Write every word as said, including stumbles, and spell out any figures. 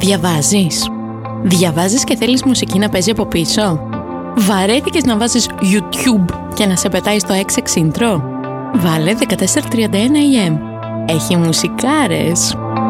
Διαβάζεις. Διαβάζεις και θέλεις μουσική να παίζει από πίσω. Βαρέθηκες να βάζεις YouTube και να σε πετάει στο έξι εξ intro. Βάλε δεκατέσσερα τριάντα ένα έι εμ. Έχει μουσικάρες.